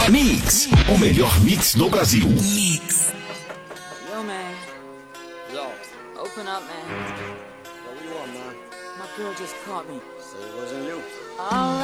Mix, o melhor mix do Brasil. Mix. Yo, man. Yo. Open up, man. What do you want, man? My girl just caught me. Say it wasn't you. All